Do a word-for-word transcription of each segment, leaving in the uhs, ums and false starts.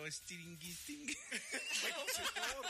es tiringuisting. Bueno, señor.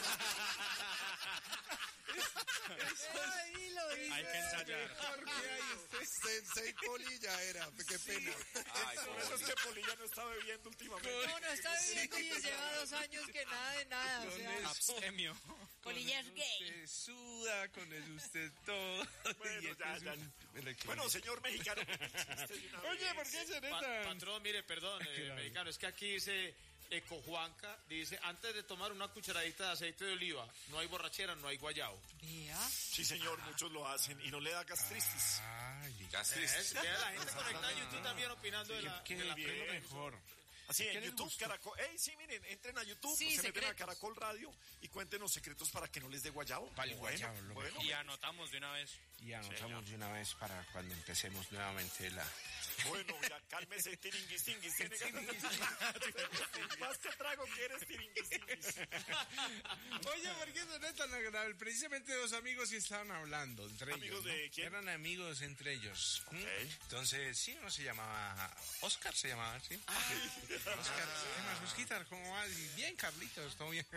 Ahí lo hice. Hay que ensayar. Sensei Polilla era, qué pena. Ay, por eso es que Polilla no está bebiendo últimamente. No, no está bebiendo y lleva dos años que nada de nada. O sea, abstemio. Polilla es gay. Usted suda, con eso usted todo. Bueno, Y este ya, es ya. un- me Bueno, señor mexicano. Oye, ¿por qué se Pa- neta? patrón, mire, perdón, eh, Claro. mexicano, es que aquí dice Ecojuanca, dice, antes de tomar una cucharadita de aceite de oliva, no hay borrachera, no hay guayao. Vea. Sí, señor, muchos lo hacen y no le da gastritis. Ay, Es, vea la gente conectada en YouTube también opinando de la, qué, de la qué es lo pena. mejor. Así ¿Qué en les YouTube, gusta? Caracol. Ey, sí, miren, entren a YouTube, Sí, se meten a secretos. Caracol Radio y cuéntenos secretos para que no les dé guayabo. Para el Bueno, guayabo, lo bueno. Y anotamos de una vez. Y anotamos de una vez para cuando empecemos nuevamente la... Bueno, ya cálmese, tiringuis, tinguis. Tiene que- Más que trago quieres, tiringuis, tinguis. Oye, ¿por qué no es tan agradable? Precisamente dos amigos y estaban hablando entre ¿Amigos ellos. ¿no? de quién? Eran amigos entre ellos. ¿Mm? Entonces, sí, uno se llamaba... Oscar se llamaba, ¿sí? Oscar, ¿qué más? Osquitar, ¿cómo va? Bien, Carlitos, todo bien.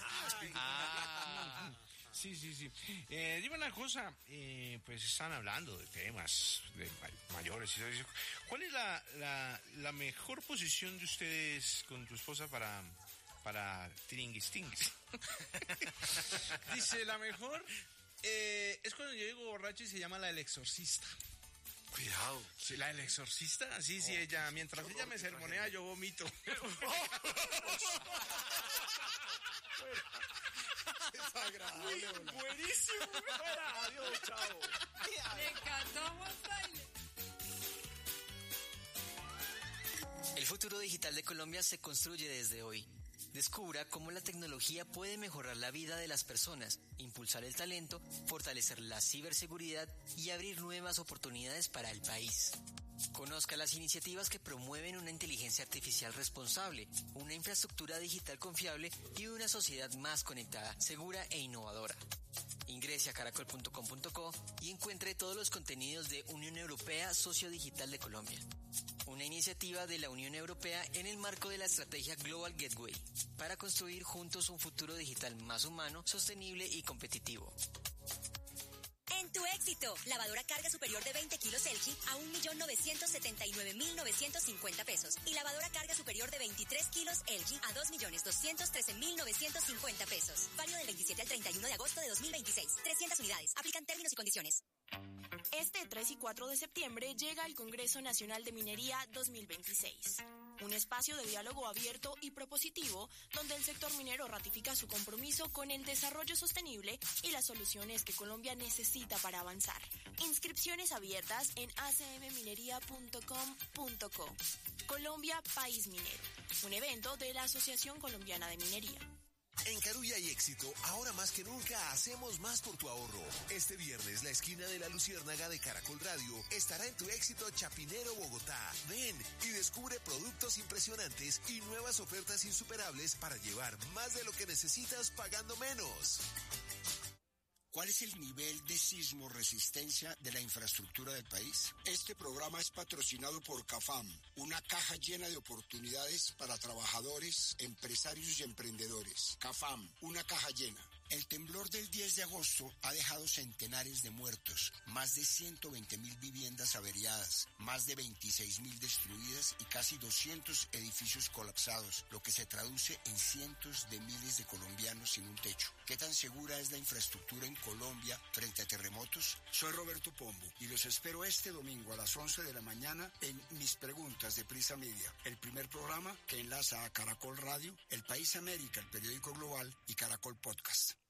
Ah. Sí, sí, sí. Eh, dime una cosa, eh, pues están hablando de temas de ma- mayores y todo eso. ¿Cuál es la, la, la mejor posición de ustedes con tu esposa para, para tiringuis tinguis? Dice, la mejor eh, es cuando yo llego borracho y se llama la del exorcista. Cuidado. Sí, la del exorcista, sí, sí, ella, mientras ella me sermonea, yo vomito. Desagradable, hola. Buenísimo. Fuera, adiós, chao. Me encantó Juan Baile. El futuro digital de Colombia se construye desde hoy. Descubra cómo la tecnología puede mejorar la vida de las personas, impulsar el talento, fortalecer la ciberseguridad y abrir nuevas oportunidades para el país. Conozca las iniciativas que promueven una inteligencia artificial responsable, una infraestructura digital confiable y una sociedad más conectada, segura e innovadora. Ingrese a caracol punto com punto co y encuentre todos los contenidos de Unión Europea Socio Digital de Colombia. Una iniciativa de la Unión Europea en el marco de la estrategia Global Gateway, para construir juntos un futuro digital más humano, sostenible y competitivo. En tu éxito, lavadora carga superior de veinte kilos L G a un millón novecientos setenta y nueve mil novecientos cincuenta pesos y lavadora carga superior de veintitrés kilos L G a dos millones doscientos trece mil novecientos cincuenta pesos. Válido del veintisiete al treinta y uno de agosto de dos mil veintiséis. trescientas unidades. Aplican términos y condiciones. Este tres y cuatro de septiembre llega el Congreso Nacional de Minería dos mil veintiséis. Un espacio de diálogo abierto y propositivo donde el sector minero ratifica su compromiso con el desarrollo sostenible y las soluciones que Colombia necesita para avanzar. Inscripciones abiertas en a c m minería punto com punto co. Colombia País Minero, un evento de la Asociación Colombiana de Minería. En Carulla y Éxito, ahora más que nunca hacemos más por tu ahorro. Este viernes, la esquina de la Luciérnaga de Caracol Radio estará en tu Éxito Chapinero, Bogotá. Ven y descubre productos impresionantes y nuevas ofertas insuperables para llevar más de lo que necesitas pagando menos. ¿Cuál es el nivel de sismo resistencia de la infraestructura del país? Este programa es patrocinado por CAFAM, una caja llena de oportunidades para trabajadores, empresarios y emprendedores. CAFAM, una caja llena. El temblor del diez de agosto ha dejado centenares de muertos, más de ciento veinte mil viviendas averiadas, más de veintiséis mil destruidas y casi doscientos edificios colapsados, lo que se traduce en cientos de miles de colombianos sin un techo. ¿Qué tan segura es la infraestructura en Colombia frente a terremotos? Soy Roberto Pombo y los espero este domingo a las once de la mañana en Mis Preguntas de Prisa Media, el primer programa que enlaza a Caracol Radio, El País América, el periódico global y Caracol Podcast.